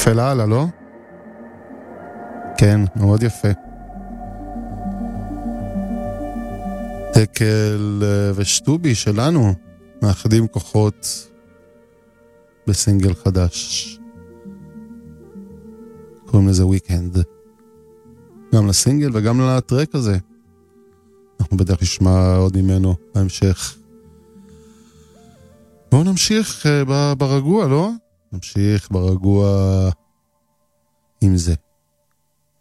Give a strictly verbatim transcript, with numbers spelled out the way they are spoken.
יפה לאללה, לא? כן, מאוד יפה. תקל ושטובי שלנו מאחדים כוחות בסינגל חדש. קוראים לזה וויקנד. גם לסינגל וגם לטרק הזה. אנחנו בטח נשמע עוד ממנו בהמשך. בואו נמשיך ברגוע, לא? נמשיך ברגוע עם זה.